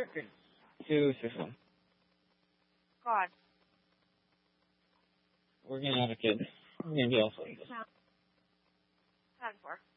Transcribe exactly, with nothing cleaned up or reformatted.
Circuit two system. God. We're gonna have a kid. We're gonna be all sorts. Time for.